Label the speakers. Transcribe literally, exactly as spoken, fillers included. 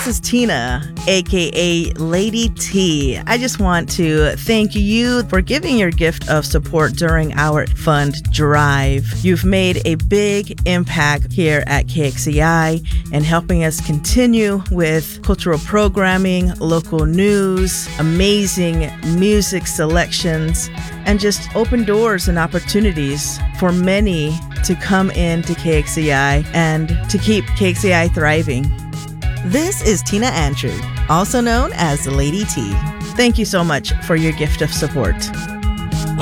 Speaker 1: this is Tina, aka Lady T. I just want to thank you for giving your gift of support during our fund drive. You've made a big impact here at K X C I and helping us continue with cultural programming, local news, amazing music selections, and just open doors and opportunities for many to come into K X C I and to keep K X C I thriving. This is Tina Anchard, also known as Lady T. Thank you so much for your gift of support.